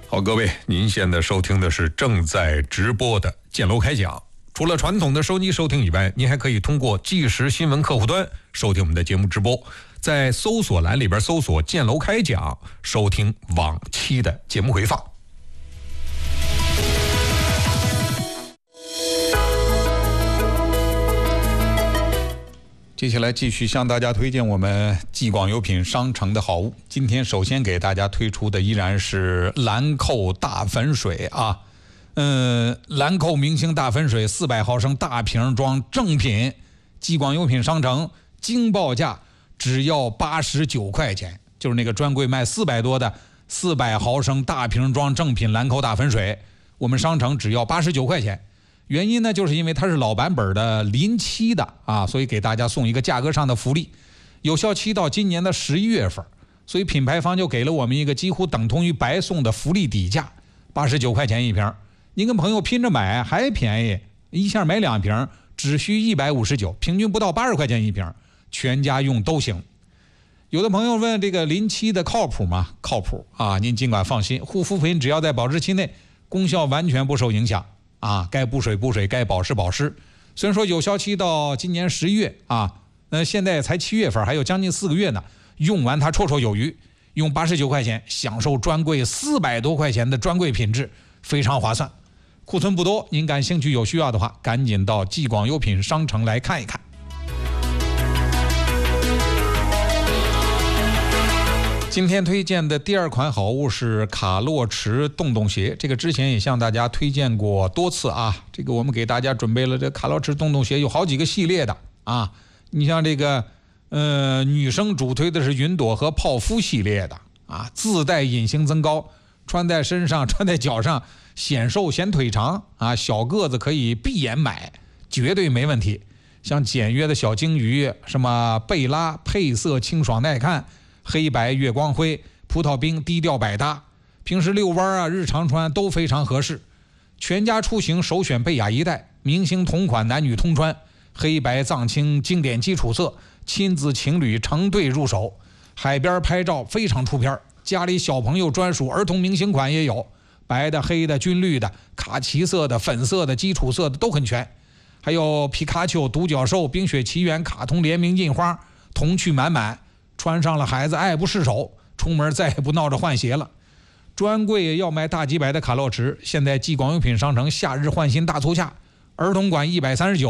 好，各位，您现在收听的是正在直播的建楼开讲。除了传统的收机收听以外，您还可以通过即时新闻客户端收听我们的节目直播，在搜索栏里边搜索建楼开讲，收听往期的节目回放。接下来继续向大家推荐我们继广油品商城的好物。今天首先给大家推出的依然是兰蔻大粉水啊，兰蔻明星大粉水400毫升大瓶装正品，继广油品商城惊报价只要89块钱，就是那个专柜卖400多的400毫升大瓶装正品兰蔻大粉水，我们商城只要89块钱。原因呢，就是因为它是老版本的临期的啊，所以给大家送一个价格上的福利，有效期到今年的11月份，所以品牌方就给了我们一个几乎等同于白送的福利底价，89块钱一瓶。您跟朋友拼着买还便宜，一下买2瓶只需159，平均不到80块钱一瓶，全家用都行。有的朋友问这个临期的靠谱吗？靠谱啊，您尽管放心，护肤品只要在保质期内，功效完全不受影响。该补水补水，该保湿保湿。虽然说有效期到今年11月啊，现在才7月份，还有将近4个月呢，用完它绰绰有余。用89块钱享受专柜400多块钱的专柜品质，非常划算。库存不多，您感兴趣有需要的话，赶紧到继广油品商城来看一看。今天推荐的第2款好物是卡洛驰洞洞鞋，这个之前也向大家推荐过多次啊。这个我们给大家准备了这卡洛驰洞洞鞋，有好几个系列的啊。你像这个女生主推的是云朵和泡芙系列的啊，自带隐形增高，穿在身上穿在脚上显瘦显腿长啊，小个子可以闭眼买，绝对没问题。像简约的小鲸鱼，什么贝拉，配色清爽耐看，黑白月光灰，葡萄冰低调百搭，平时遛弯啊日常穿都非常合适。全家出行首选贝雅一代，明星同款男女通穿，黑白藏青经典基础色，亲子情侣成对入手，海边拍照非常出片，家里小朋友专属儿童明星款也有，白的黑的军绿的卡其色的粉色的基础色的都很全，还有皮卡丘独角兽冰雪奇缘卡通联名印花，童趣满满，穿上了孩子爱不释手，出门再也不闹着换鞋了。专柜要卖大几百的卡洛驰，现在继广油品商城夏日换新大促价，儿童款139，